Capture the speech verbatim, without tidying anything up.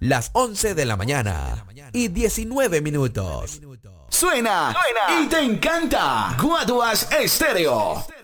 Las once de la mañana y diecinueve minutos. Suena, Suena y te encanta. Guaduas Estéreo.